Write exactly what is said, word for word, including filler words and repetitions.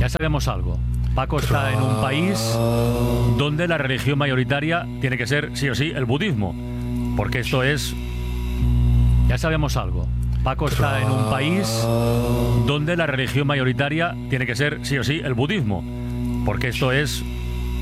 Ya sabemos algo. Paco está en un país donde la religión mayoritaria tiene que ser, sí o sí, el budismo. Porque esto es... Ya sabemos algo. Paco está en un país donde la religión mayoritaria tiene que ser, sí o sí, el budismo. Porque esto es...